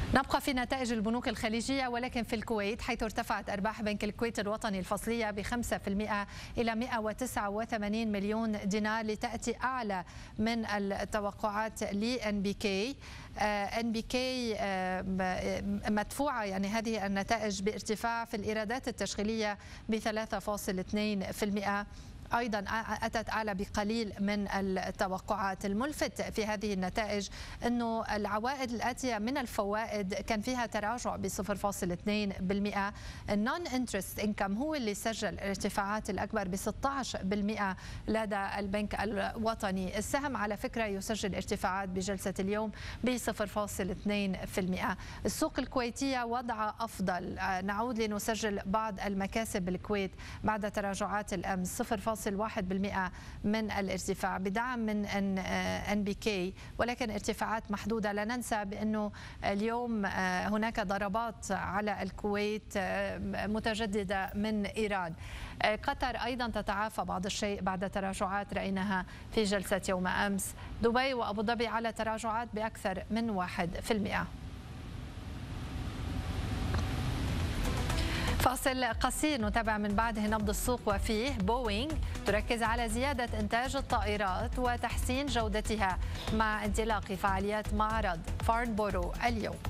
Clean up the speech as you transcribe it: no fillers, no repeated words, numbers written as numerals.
نبقى في نتائج البنوك الخليجية ولكن في الكويت، حيث ارتفعت أرباح بنك الكويت الوطني الفصلية ب5% إلى 189 مليون دينار، لتأتي أعلى من التوقعات لNBK. NBK مدفوعة يعني هذه النتائج بارتفاع في الإيرادات التشغيلية ب3.2%، أيضا أتت أعلى بقليل من التوقعات. الملفت في هذه النتائج أنه العوائد الآتية من الفوائد كان فيها تراجع ب0.2%. النون انترست انكم هو اللي سجل الارتفاعات الأكبر ب16% لدى البنك الوطني. السهم على فكرة يسجل ارتفاعات بجلسة اليوم ب0.2%. السوق الكويتية وضع أفضل، نعود لنسجل بعض المكاسب بالكويت بعد تراجعات الأمس 0.1% من الارتفاع بدعم من NBK، ولكن ارتفاعات محدودة. لا ننسى بأنه اليوم هناك ضربات على الكويت متجددة من إيران. قطر أيضا تتعافى بعض الشيء بعد تراجعات رأيناها في جلسة يوم أمس. دبي وأبو ظبي على تراجعات بأكثر من 1%. فاصل قصير نتابع من بعده نبض السوق، وفيه بوينغ تركز على زيادة إنتاج الطائرات وتحسين جودتها مع انطلاق فعاليات معرض فارنبورو اليوم.